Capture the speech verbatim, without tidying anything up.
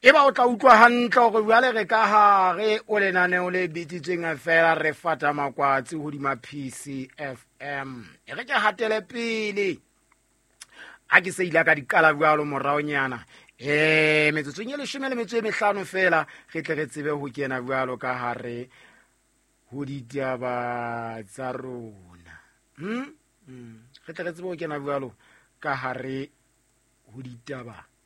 Eba o tla utlwa hantle gore jwale re ka hare o lenaneo le bitsitsweng fela re fata makwatsi hodima P C F M. E re ke hatele pele a ke se ila ka dikala bjalo moraonyana eh metsotsong e leshome le metso e mehlano fela re tle re tsebe ho kena bjalo ka hare ho ditaba tsa rona. hm re tle re tsebe ho kena bjalo ka hare ho ditaba